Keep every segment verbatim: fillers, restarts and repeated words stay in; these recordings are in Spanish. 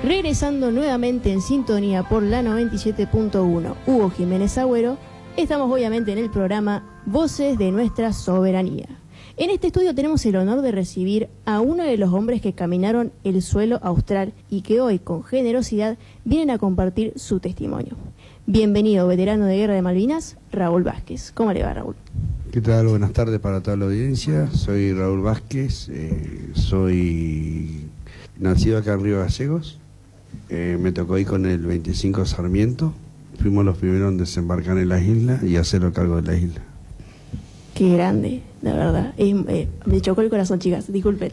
Regresando nuevamente en sintonía por la noventa y siete punto uno, Hugo Jiménez Agüero, estamos obviamente en el programa Voces de Nuestra Soberanía. En este estudio tenemos el honor de recibir a uno de los hombres que caminaron el suelo austral y que hoy, con generosidad, vienen a compartir su testimonio. Bienvenido, veterano de Guerra de Malvinas, Raúl Vázquez. ¿Cómo le va, Raúl? ¿Qué tal? Buenas tardes para toda la audiencia. Soy Raúl Vázquez, eh, soy nacido acá en Río Gallegos. Eh, me tocó ir con el veinticinco Sarmiento. Fuimos los primeros en desembarcar en la isla y hacerlo cargo de la isla. Qué grande, la verdad. Eh, eh, me chocó el corazón, chicas, disculpen.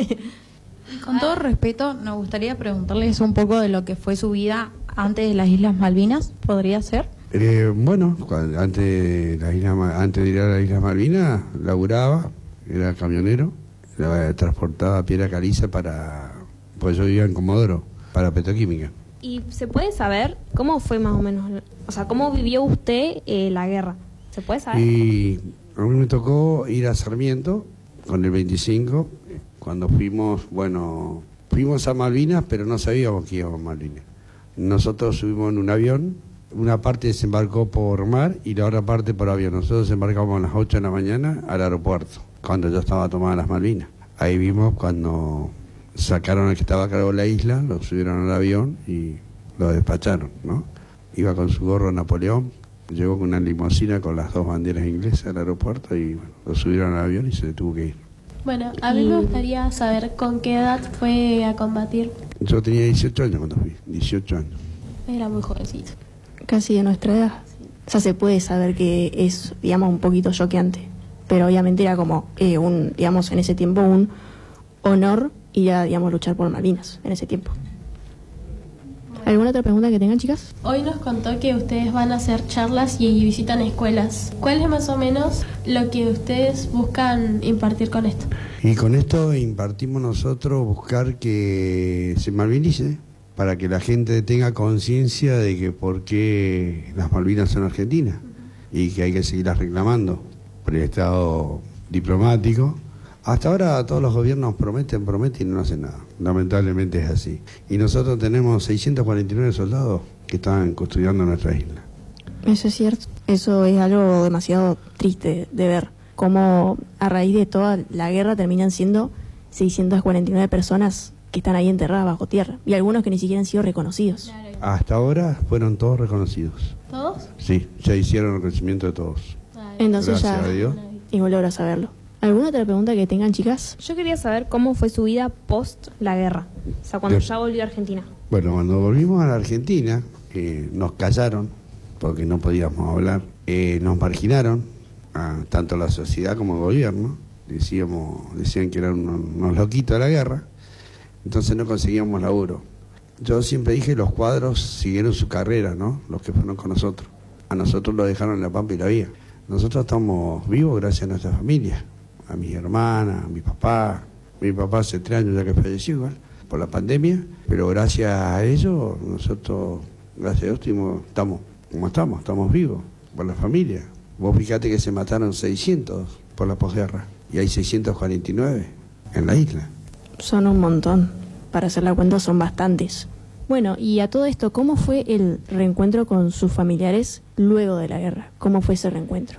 Con todo respeto, nos gustaría preguntarles un poco de lo que fue su vida antes de las Islas Malvinas, ¿podría ser? Eh, bueno, cuando, antes, de la isla, antes de ir a las Islas Malvinas, laburaba, era camionero, la, transportaba piedra caliza para... pues yo vivía en Comodoro, para petroquímica. ¿Y se puede saber cómo fue más o menos, o sea, cómo vivió usted eh, la guerra? ¿Se puede saber? Y a mí me tocó ir a Sarmiento con el veinticinco, cuando fuimos, bueno, fuimos a Malvinas, pero no sabíamos que íbamos a Malvinas. Nosotros subimos en un avión, una parte desembarcó por mar y la otra parte por avión. Nosotros desembarcamos a las ocho de la mañana al aeropuerto, cuando ya estaba tomada las Malvinas. Ahí vimos cuando sacaron al que estaba a cargo de la isla, lo subieron al avión y lo despacharon, ¿no? Iba con su gorro Napoleón, llegó con una limusina con las dos banderas inglesas al aeropuerto y bueno, lo subieron al avión y se tuvo que ir. Bueno, a mí me gustaría saber con qué edad fue a combatir. Yo tenía dieciocho años cuando fui, dieciocho años. Era muy jovencito. Casi de nuestra edad. O sea, se puede saber que es, digamos, un poquito choqueante. Pero obviamente era como, eh, un, digamos, en ese tiempo un honor ir a, digamos, luchar por Malvinas en ese tiempo. ¿Alguna otra pregunta que tengan, chicas? Hoy nos contó que ustedes van a hacer charlas y visitan escuelas. ¿Cuál es más o menos lo que ustedes buscan impartir con esto? Y con esto impartimos nosotros buscar que se malvinice, para que la gente tenga conciencia de que por qué las Malvinas son argentinas y que hay que seguirlas reclamando por el estado diplomático. Hasta ahora todos los gobiernos prometen, prometen y no hacen nada. Lamentablemente es así. Y nosotros tenemos seiscientos cuarenta y nueve soldados que están custodiando nuestra isla. Eso es cierto. Eso es algo demasiado triste de ver. Cómo a raíz de toda la guerra terminan siendo seiscientas cuarenta y nueve personas que están ahí enterradas bajo tierra. Y algunos que ni siquiera han sido reconocidos. Hasta ahora fueron todos reconocidos. ¿Todos? Sí, ya hicieron el reconocimiento de todos. Entonces Gracias ya, a Dios. y volver a saberlo. ¿Alguna otra pregunta que tengan, chicas? Yo quería saber cómo fue su vida post la guerra, o sea, cuando De... ya volvió a Argentina. Bueno, cuando volvimos a la Argentina, eh, nos callaron, porque no podíamos hablar, eh, nos marginaron, a, tanto la sociedad como el gobierno, decíamos, decían que eran unos, unos loquitos de la guerra, entonces no conseguíamos laburo. Yo siempre dije, los cuadros siguieron su carrera, ¿no? Los que fueron con nosotros. A nosotros lo dejaron en la pampa y la vía. Nosotros estamos vivos gracias a nuestra familia, a mis hermanas, a mi papá. Mi papá hace tres años ya que falleció igual, por la pandemia, pero gracias a ellos, nosotros, gracias a Dios, estamos, estamos como estamos, estamos vivos, por la familia. Vos fíjate que se mataron seiscientos por la posguerra, y hay seiscientos cuarenta y nueve en la isla. Son un montón, para hacer la cuenta son bastantes. Bueno, y a todo esto, ¿cómo fue el reencuentro con sus familiares luego de la guerra? ¿Cómo fue ese reencuentro?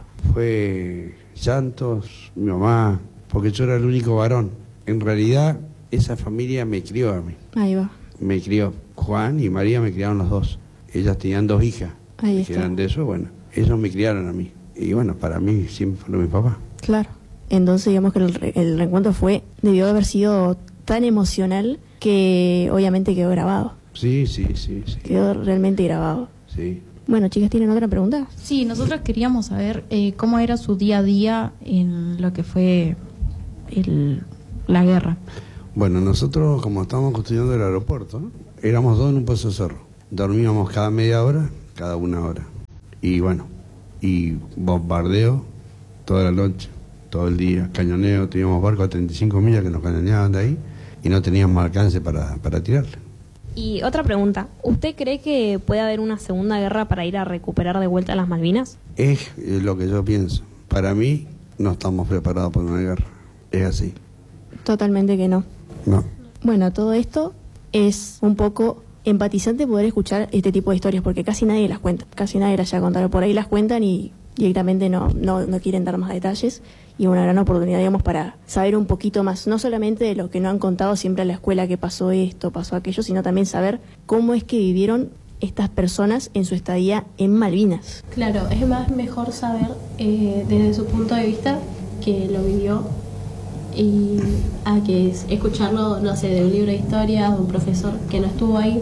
Fue llantos, mi mamá, porque yo era el único varón. En realidad, esa familia me crió a mí. Ahí va. Me crió. Juan y María me criaron los dos. Ellas tenían dos hijas. Ahí que está. eran de eso, bueno, ellos me criaron a mí. Y bueno, para mí siempre fue mi papá. Claro. Entonces, digamos que el, re el reencuentro fue, debió haber sido tan emocional que obviamente quedó grabado. Sí, sí, sí, sí. Quedó realmente grabado. Sí. Bueno, chicas, ¿tienen otra pregunta? Sí, nosotros queríamos saber eh, cómo era su día a día en lo que fue el, la guerra. Bueno, nosotros, como estábamos construyendo el aeropuerto, ¿no? Éramos dos en un pozo de cerro. Dormíamos cada media hora, cada una hora. Y bueno, y bombardeo toda la noche, todo el día, cañoneo. Teníamos barcos a treinta y cinco millas que nos cañoneaban de ahí y no teníamos alcance para, para tirarle. Y otra pregunta, ¿usted cree que puede haber una segunda guerra para ir a recuperar de vuelta las Malvinas? Es lo que yo pienso. Para mí, no estamos preparados para una guerra. Es así. Totalmente que no. No. Bueno, todo esto es un poco empatizante poder escuchar este tipo de historias, porque casi nadie las cuenta, casi nadie las llega a contar. Por ahí las cuentan y directamente no, no, no quieren dar más detalles, y una gran oportunidad, digamos, para saber un poquito más, no solamente de lo que no han contado siempre a la escuela, que pasó esto, pasó aquello, sino también saber cómo es que vivieron estas personas en su estadía en Malvinas. Claro, es más mejor saber eh, desde su punto de vista que lo vivió, y a que es escucharlo, no sé, de un libro de historia, de un profesor que no estuvo ahí,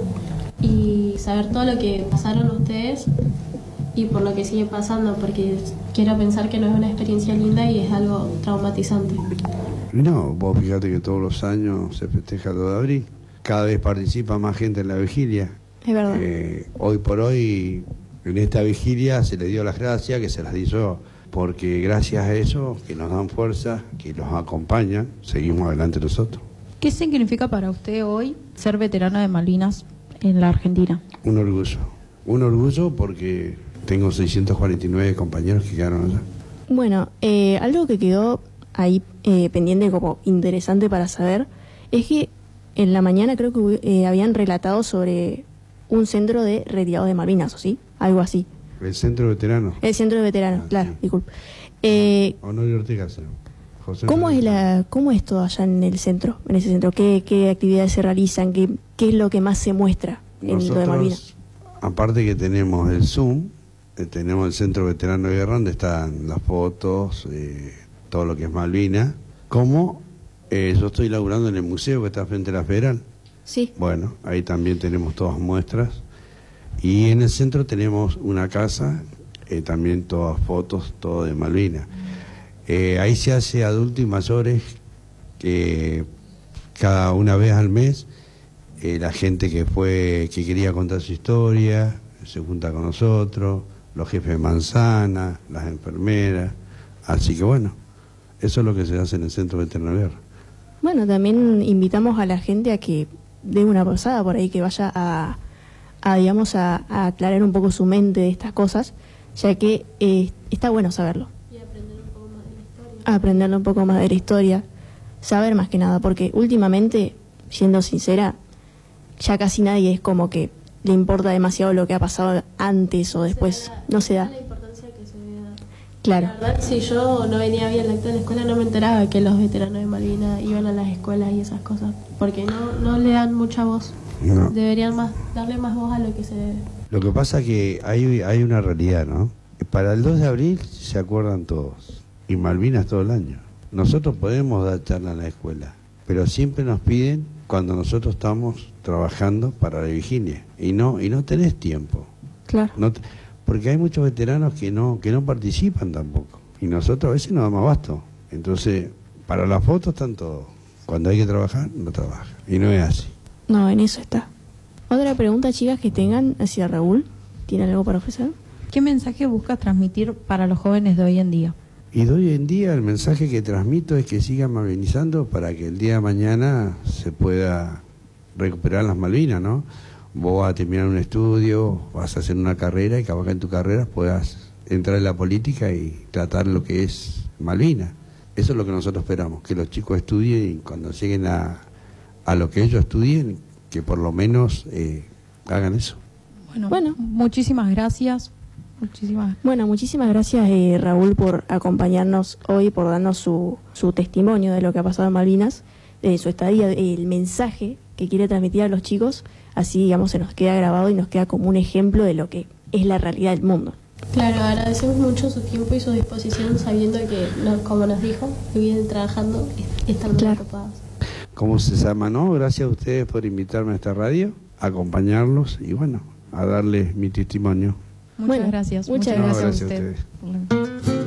y saber todo lo que pasaron ustedes y por lo que sigue pasando, porque quiero pensar que no es una experiencia linda y es algo traumatizante. No, vos fíjate que todos los años se festeja el dos de abril, cada vez participa más gente en la vigilia. Es verdad. Eh, hoy por hoy, en esta vigilia se le dio las gracias, que se las di yo, porque gracias a eso, que nos dan fuerza, que nos acompañan, seguimos adelante nosotros. ¿Qué significa para usted hoy ser veterano de Malvinas en la Argentina? Un orgullo, un orgullo porque tengo seiscientos cuarenta y nueve compañeros que quedaron allá. Bueno, eh, algo que quedó ahí eh, pendiente como interesante para saber es que en la mañana creo que eh, habían relatado sobre un centro de retirados de Malvinas, ¿o sí? Algo así. El centro veterano. El centro de veteranos, Ah, claro, sí. disculpe. Eh, Honorio Ortega, se llama. José ¿Cómo es Ortega. la, cómo es todo allá en el centro, en ese centro? ¿Qué, qué actividades se realizan? ¿Qué, qué es lo que más se muestra en lo de Malvinas? Nosotros, aparte que tenemos el Zoom, eh, tenemos el Centro Veterano de Guerra, donde están las fotos, eh, todo lo que es Malvinas. Como eh, yo estoy laburando en el museo que está frente a la Federal. Sí. Bueno, ahí también tenemos todas muestras. Y en el centro tenemos una casa, eh, también todas fotos, todo de Malvinas. Eh, ahí se hace adultos y mayores, que cada una vez al mes, eh, la gente que fue, que quería contar su historia, se junta con nosotros, los jefes de manzana, las enfermeras. Así que bueno, eso es lo que se hace en el Centro Veterano de Guerra. Bueno, también invitamos a la gente a que dé una pasada por ahí, que vaya a, a digamos, a, a aclarar un poco su mente de estas cosas, ya que eh, está bueno saberlo. Y aprender un poco más de la historia. Aprenderlo un poco más de la historia, saber más que nada, porque últimamente, siendo sincera, ya casi nadie es como que le importa demasiado lo que ha pasado antes o después, no se da. La importancia que se debe dar. Claro. La verdad, si yo no venía bien la acta en la escuela, no me enteraba que los veteranos de Malvinas iban a las escuelas y esas cosas, porque no, no le dan mucha voz. No. Deberían más darle más voz a lo que se debe. Lo que pasa es que hay, hay una realidad, ¿no? Para el dos de abril se acuerdan todos, y Malvinas todo el año. Nosotros podemos dar charla en la escuela, pero siempre nos piden cuando nosotros estamos trabajando para la vigilia, y no y no tenés tiempo. Claro. No te- porque hay muchos veteranos que no que no participan tampoco, y nosotros a veces no damos abasto. Entonces, para las fotos están todos. Cuando hay que trabajar, no trabaja, y no es así. No, en eso está. Otra pregunta, chicas, que tengan hacia Raúl. ¿Tienen algo para ofrecer? ¿Qué mensaje buscas transmitir para los jóvenes de hoy en día? Y de hoy en día el mensaje que transmito es que sigan malvinizando para que el día de mañana se pueda recuperar las Malvinas, ¿no? Vos vas a terminar un estudio, vas a hacer una carrera y capaz que en tu carrera puedas entrar en la política y tratar lo que es Malvinas. Eso es lo que nosotros esperamos, que los chicos estudien y cuando lleguen a, a lo que ellos estudien, que por lo menos eh, hagan eso. Bueno, Bueno. muchísimas gracias. Muchísimas Bueno, muchísimas gracias, eh, Raúl, por acompañarnos hoy, por darnos su, su testimonio de lo que ha pasado en Malvinas, de su estadía, el mensaje que quiere transmitir a los chicos. Así, digamos, se nos queda grabado y nos queda como un ejemplo de lo que es la realidad del mundo. Claro, agradecemos mucho su tiempo y su disposición, sabiendo que, no, como nos dijo, que vienen trabajando y están muy Claro. ocupados. ¿Cómo se llama, no? Gracias a ustedes por invitarme a esta radio, a acompañarlos y bueno, a darles mi testimonio. Muchas Bueno, gracias. muchas Muchas gracias. gracias a No, usted. gracias a ustedes. Por la-